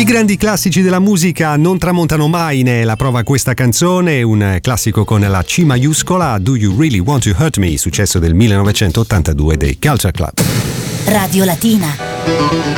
I grandi classici della musica non tramontano mai, ne è la prova questa canzone, un classico con la C maiuscola, Do You Really Want to Hurt Me, successo del 1982 dei Culture Club. Radio Latina.